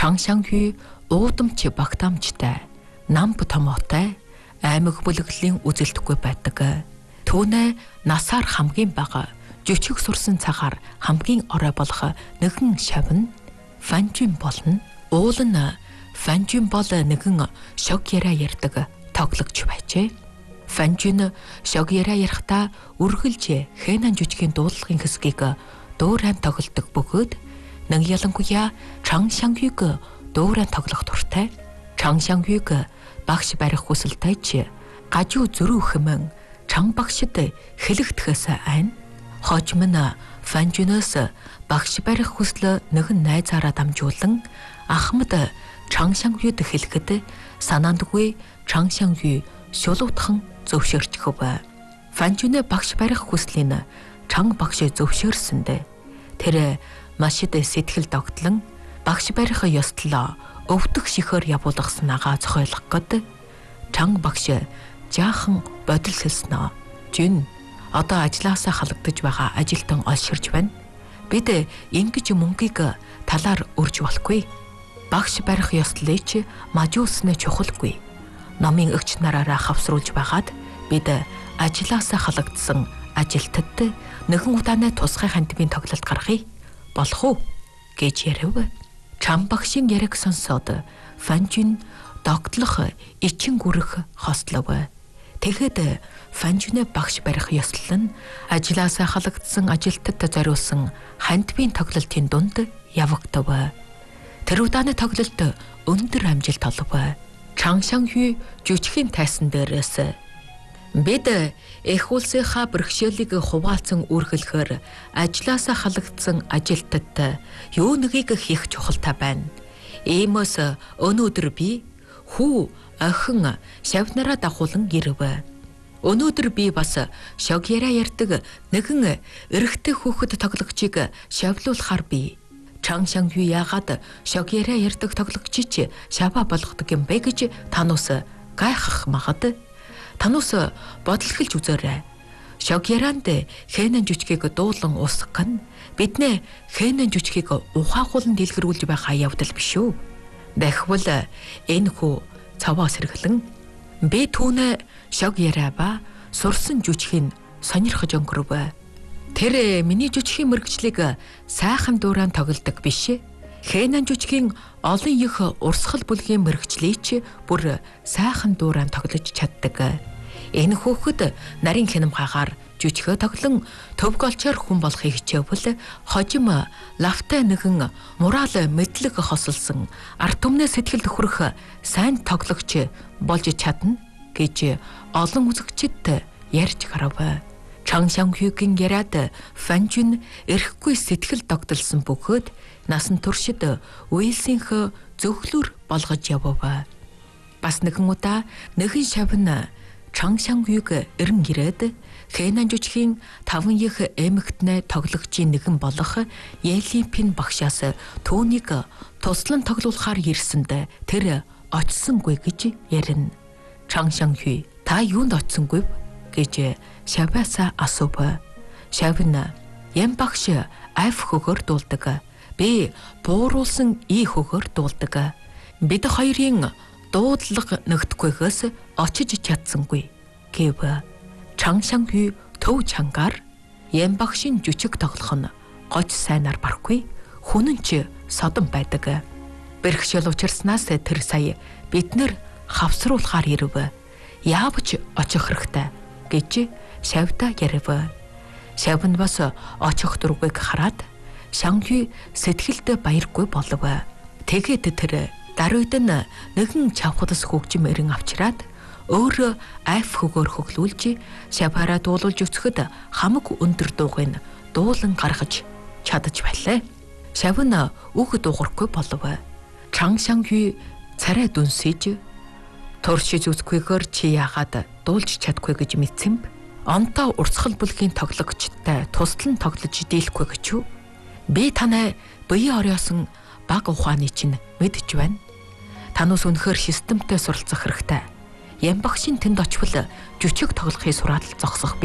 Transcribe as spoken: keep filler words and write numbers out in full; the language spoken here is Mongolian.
Чангшанхүй уудамч багтаамжтай, намб томоотой, аймаг бүлэглэлийн үзэлдэхгүй байдаг. Түүнээ насаар хамгийн бага, жүчиг сурсан цагаар хамгийн орой болох нэгэн шавн Фанжин болно. Уул нь Фанжин бол нэгэн шог яриа ярьдаг тоглогч байжээ. Фанжин шог яриа ярихдаа үргэлж Хэнан жүжигийн дууллагын хэсгийг дуурайм тоглодог бөгөөд нэг ялангуяа Чангшанхүйг дуурайм тоглох дуртай. Чангшанхүйг багш барих хүсэлтэй ч гажуу зөрүү хэмээн Чанг багшид хэлэгдэхээс айн. Хожим нь Фанжинээс багш барих хүсэл нэгэн найзаараа дамжуулан Ахмад Чангшанхүйд хэлэхэд санаандгүй Чангшанхүй шулуутхан зөвшөөрчихөв. Фанжинэ багш барих хүслийг Чанг багш зөвшөөрсөндөө тэр маш их сэтгэл догтлон багш барих ёслолоо өвдөх шихээр явуулах санаагаа зохиолох гээд Чанг багш жаахан бодол хэлснэ. Жин одоо ажилласаа халагдаж байгаа ажилтан олширч байна. Бид ингэж мөнгийг талаар өрж болохгүй. Багш барих ёслолыг мажууснаа чухалгүй. Номын өгч нараараа хавсруулж байгаад бид ажилласаа халагдсан ажилтнад нэгэн удааны тусгай хандмын тоглолт гаргая. Болох уу гэж ярив. Чанг багшийн яриаг сонсоод Фанжин догтлох ичин гүрэх хослов. Тэгэхэд Фанжинэ багш барих ёслол нь ажилласаа халагдсан ажилтнад зориулсан хандмын тоглолтын дунд явагдав. Тэр удааны тоглолт өндөр амжилт олов. Чангшанхүй жүжигийн тайсан дээрээс бид эх улсынхаа бэрхшээлийг хуваалцан үргэлэхээр ажилласаа халагдсан ажилтнад юу нэгийг хийх чухалтай байна. Иймээс өнөөдөр би хүү охин шавнараа дагуулan ирэв. Өнөөдөр би бас шог яриа ярьдаг нэгэн эрэгтэй хүүхэд тоглогчийг шавлуулахаар би. Чангшанхүй яагаад шог яриа ярьдаг тоглогчич шава болгодог юм бэ гэж тануус гайхах магад. Тануус бодол хэлж үзээрэй. Шог ярианд Хэнан жүжигийг дуулан уусгах нь биднээ Хэнан жүжигийг ухаахуулан дэлгэрүүлж байгаа явдал биш үү? Дахивал энэ хүү цаваа сэргэлэн би түүнээ шог яриа ба сурсан жүжигийг сонирхож өнгөрөв. Тэр миний жүжигийн мэргэжлийг сайхан дуурайм тоглодог биш. Хэнан жүжигийн олон их урсгал бүлгийн мэргэжлийч бүр сайхан дуурайм тоглож чаддаг. Энэ хүүхэд нарийн хянамгаагаар жүжигөө тоглон төв голчоор хүн болохыг хичээвэл хожим лавтай нэгэн мураал мэдлэг хосолсон арт түмнээ сэтгэл төхрөх сайн тоглогч болж чадна гэж олон үзэгчид ярьж гарав. Чангшанхүйгийн яриад Фанжин эрхгүй сэтгэл догдолсон бөгөөд насан туршид Уилсийнх зөвхлөр болгож явав. Бас нэгэн удаа нэгэн шавн Чангшанхүйг эрен ирээд Хэнан жүжигийн таван их эмэгтнээ тоглогчийн нэгэн болох Елипин багшаас түүнийг туслан тоглуулахаар ирсэнд тэр очсонгүй гэж ярина. Чангшанхүй та юунд очсонгүй гэж шавьяасаа асуув. Шавь ям багш айф хөгөр дуулдаг. Би бууруулсан и хөгөр дуулдаг. Бид хоёрын дуудлага нэгдэхгүйгээс очиж чадсангүй гэв. Чангшанхүй төв чангаар ям багшийн жүжиг тоглох нь гоч сайнаар барахгүй хүн ч содон байдаг. Бэрхшээл учирснаас тэр сая бид нэр хавсруулахаар ирэв. Яавч очих хэрэгтэй гэж шавьда ярив. Шавь нь бас очих дургүйг хараад Шанхүй сэтгэлд баяргүй болов. Тэгээд тэр даруйд нь нэгэн чавхадас хөгжим эрен авчираад өөрөө айф хөгөөр хөглүүлж шавхаараа дуулуулж өцөхөд хамаг өндөр дуугыг дуулан гаргаж чадаж байлаа. Шавь нь үг дуугархгүй болов. Чангшанхүй царай дүнсэж туршиж үзэхгүйгээр чи яагаад дуулж чадахгүй гэж мэдсэн б. Онтоо урсгал бүлгийн тоглогчтой туслан тоглож дийлэхгүй гэж юу? Би танай бие орёосон баг ухааны чинь мэдж байна. Танус үнэхээр системтэй суралцах хэрэгтэй. Ям багшийн тэнд очвол жүжиг тоглохыг сураал зогсох